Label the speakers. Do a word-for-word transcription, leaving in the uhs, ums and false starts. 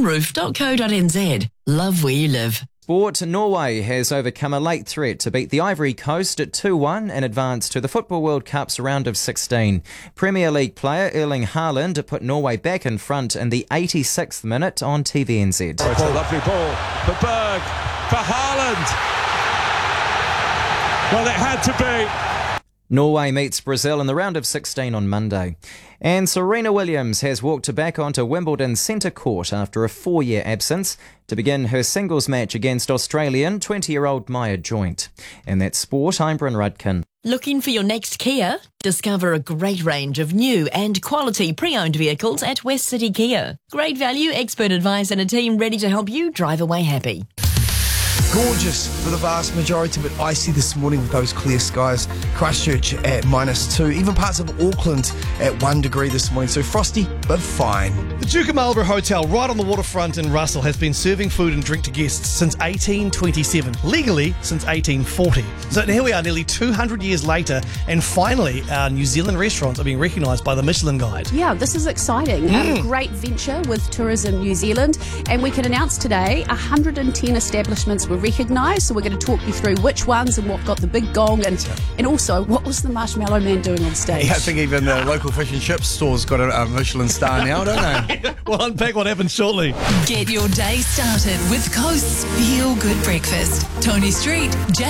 Speaker 1: sunroof dot co dot n z. Love where you live.
Speaker 2: Sport. Norway has overcome a late threat to beat the Ivory Coast at two one and advance to the Football World Cup's round of sixteen. Premier League player Erling Haaland put Norway back in front in the eighty-sixth minute on T V N Z.
Speaker 3: It's a lovely ball for Berg, for Haaland. Well, it had to be.
Speaker 2: Norway meets Brazil in the round of sixteen on Monday. And Serena Williams has walked back onto Wimbledon centre court after a four-year absence to begin her singles match against Australian twenty-year-old Maya Joint. And that's sport. I'm Bryn Rudkin.
Speaker 1: Looking for your next Kia? Discover a great range of new and quality pre-owned vehicles at West City Kia. Great value, expert advice and a team ready to help you drive away happy.
Speaker 4: Gorgeous for the vast majority, but icy this morning with those clear skies. Christchurch at minus two, even parts of Auckland at one degree this morning. So frosty, but fine.
Speaker 5: The Duke of Marlborough Hotel, right on the waterfront in Russell, has been serving food and drink to guests since eighteen twenty-seven, legally since eighteen forty. So here we are nearly two hundred years later, and finally our New Zealand restaurants are being recognised by the Michelin Guide.
Speaker 6: Yeah, this is exciting. Mm. A great venture with Tourism New Zealand, and we can announce today one hundred ten establishments were recognised, so we're going to talk you through which ones and what got the big gong, and and also what was the Marshmallow Man doing on stage.
Speaker 4: Yeah, I think even the local fish and chips store's got a, a Michelin star now, don't they?
Speaker 5: We'll unpack what happens shortly.
Speaker 7: Get your day started with Coast's Feel Good Breakfast. Tony Street, J